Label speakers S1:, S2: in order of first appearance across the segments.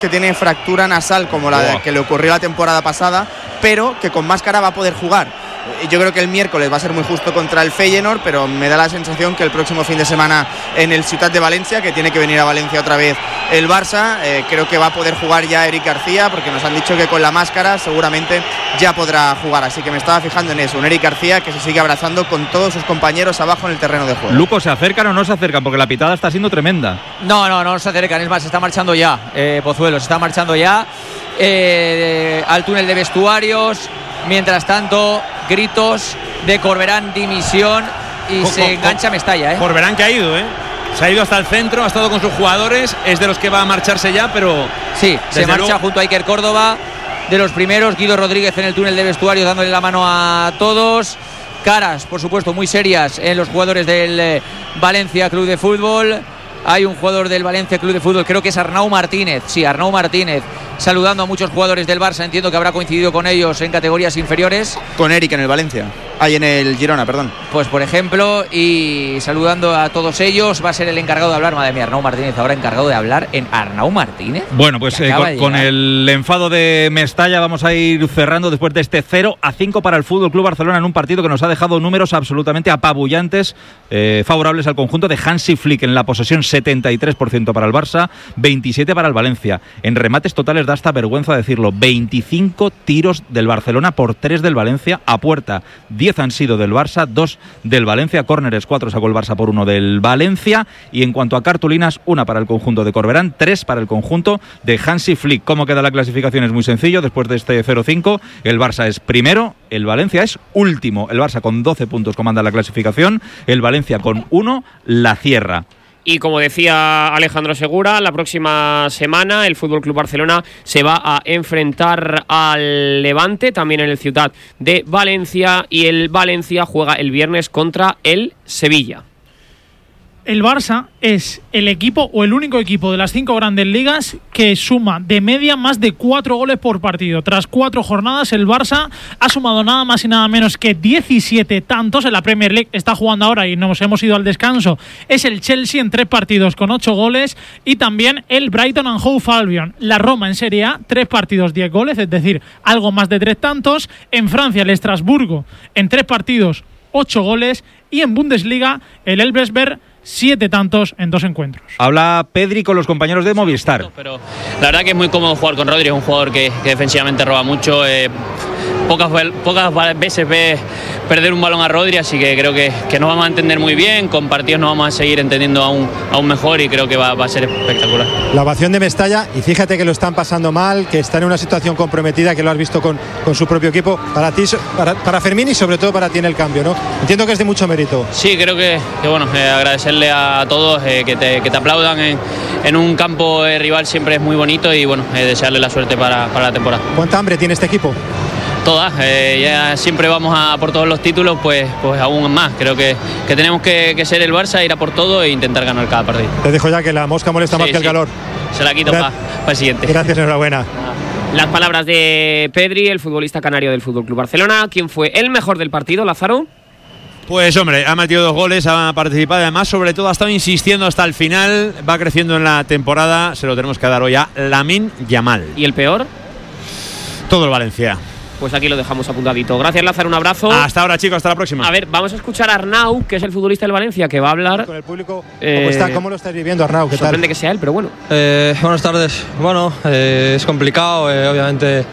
S1: que tiene fractura nasal como la que le ocurrió la temporada pasada, pero que con máscara va a poder jugar. Yo creo que el miércoles va a ser muy justo contra el Feyenoord, pero me da la sensación que el próximo fin de semana en el Ciutat de Valencia, que tiene que venir a Valencia otra vez el Barça, creo que va a poder jugar ya Eric García, porque nos han dicho que con la máscara seguramente ya podrá jugar, así que me estaba fijando en eso, un Eric García que se sigue abrazando con todos sus compañeros abajo en el terreno de juego.
S2: Luco, ¿se acercan o no se acercan? Porque la pitada está siendo tremenda.
S3: No se acercan, es más, se está marchando ya, Pozuelo, se está marchando ya al túnel de vestuarios. Mientras tanto, gritos de Corberán, dimisión, y se engancha Mestalla.
S4: Corberán que ha ido, se ha ido hasta el centro, ha estado con sus jugadores, es de los que va a marcharse ya, pero...
S3: Sí, se marcha junto a Iker Córdoba, de los primeros. Guido Rodríguez en el túnel de vestuario dándole la mano a todos. Caras, por supuesto, muy serias en los jugadores del Valencia Club de Fútbol. Hay un jugador del Valencia Club de Fútbol, creo que es Arnau Martínez. Sí, Arnau Martínez, saludando a muchos jugadores del Barça. Entiendo que habrá coincidido con ellos en categorías inferiores.
S1: Con Eric en el Valencia. Ahí en el Girona, perdón.
S3: Pues por ejemplo, y saludando a todos ellos, va a ser el encargado de hablar. Madre mía, Arnau Martínez ahora encargado de hablar en Arnau Martínez.
S2: Bueno, pues con el enfado de Mestalla vamos a ir cerrando después de este 0-5 para el Fútbol Club Barcelona en un partido que nos ha dejado números absolutamente apabullantes, favorables al conjunto de Hansi Flick. En la posesión 73% para el Barça, 27% para el Valencia. En remates totales da hasta vergüenza decirlo, 25 tiros del Barcelona por 3 del Valencia a puerta. 10 han sido del Barça, 2 del Valencia, córneres 4 sacó el Barça por 1 del Valencia, y en cuanto a cartulinas, 1 para el conjunto de Corberán, 3 para el conjunto de Hansi Flick. ¿Cómo queda la clasificación? Es muy sencillo, después de este 0-5, el Barça es primero, el Valencia es último. El Barça con 12 puntos comanda la clasificación, el Valencia con 1 la cierra.
S5: Y como decía Alejandro Segura, la próxima semana el FC Barcelona se va a enfrentar al Levante, también en el Ciutat de Valencia, y el Valencia juega el viernes contra el Sevilla.
S6: El Barça es el equipo o el único equipo de las 5 grandes ligas que suma de media más de 4 goles por partido. Tras 4 jornadas, el Barça ha sumado nada más y nada menos que 17 tantos. En la Premier League está jugando ahora y nos hemos ido al descanso. Es el Chelsea en 3 partidos con 8 goles, y también el Brighton and Hove Albion. La Roma en Serie A, 3 partidos, 10 goles, es decir, algo más de 3 tantos. En Francia, el Estrasburgo en 3 partidos, 8 goles. Y en Bundesliga, el Elversberg, 7 tantos en 2 encuentros.
S2: Habla Pedri con los compañeros de Movistar.
S5: Pero la verdad que es muy cómodo jugar con Rodri, es un jugador que defensivamente roba mucho. Pocas veces ve perder un balón a Rodri, así que creo que nos vamos a entender muy bien. Con partidos nos vamos a seguir entendiendo aún mejor, y creo que va a ser espectacular.
S7: La ovación de Mestalla, y fíjate que lo están pasando mal, que están en una situación comprometida, que lo has visto con su propio equipo. Para ti, para Fermín, y sobre todo para ti en el cambio, ¿no? Entiendo que es de mucho mérito.
S5: Sí, creo que bueno, agradecerle a todos que te aplaudan en un campo rival siempre es muy bonito, y bueno, desearle la suerte para la temporada.
S7: ¿Cuánta hambre tiene este equipo?
S5: Todas, ya siempre vamos a por todos los títulos, pues aún más. Creo que tenemos que ser el Barça, ir a por todo e intentar ganar cada partido.
S7: Te dejo ya, que la mosca molesta más que el calor.
S5: Se la quito para el siguiente.
S7: Gracias, enhorabuena.
S5: Las palabras de Pedri, el futbolista canario del FC Barcelona. ¿Quién fue el mejor del partido, Lázaro?
S4: Pues hombre, ha metido 2 goles, ha participado, además sobre todo ha estado insistiendo hasta el final, va creciendo en la temporada, se lo tenemos que dar hoy a Lamine Yamal.
S5: ¿Y el peor?
S4: Todo el Valencia.
S5: Pues aquí lo dejamos apuntadito. Gracias, Lázaro, un abrazo.
S4: Hasta ahora, chicos, hasta la próxima.
S5: A ver, vamos a escuchar a Arnau, que es el futbolista del Valencia, que va a hablar
S7: con el público. ¿Cómo lo estás viviendo, Arnau? ¿Qué
S5: sorprende
S7: tal?
S5: Que sea él, pero bueno.
S8: Buenas tardes. Bueno, es complicado, obviamente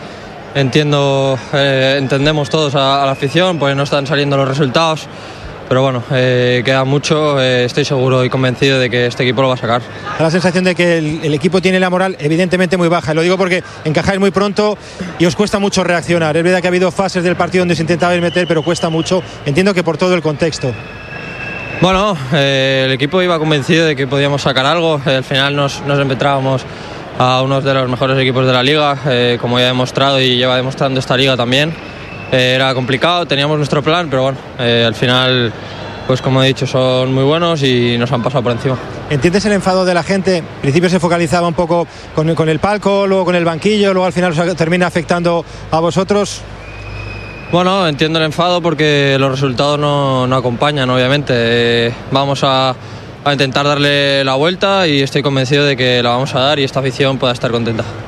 S8: entendemos todos a la afición, pues no están saliendo los resultados. Pero bueno, queda mucho, estoy seguro y convencido de que este equipo lo va a sacar.
S7: Da la sensación de que el equipo tiene la moral evidentemente muy baja, lo digo porque encajáis muy pronto y os cuesta mucho reaccionar. Es verdad que ha habido fases del partido donde se intentaba meter, pero cuesta mucho, entiendo que por todo el contexto.
S8: Bueno, el equipo iba convencido de que podíamos sacar algo, al final nos enfrentábamos a uno de los mejores equipos de la liga, como ya he demostrado y lleva demostrando esta liga también. Era complicado, teníamos nuestro plan, pero bueno, al final, pues como he dicho, son muy buenos y nos han pasado por encima.
S7: ¿Entiendes el enfado de la gente? Al principio se focalizaba un poco con el palco, luego con el banquillo, luego al final os termina afectando a vosotros.
S8: Bueno, entiendo el enfado porque los resultados no acompañan, obviamente. Vamos a a intentar darle la vuelta y estoy convencido de que la vamos a dar y esta afición pueda estar contenta.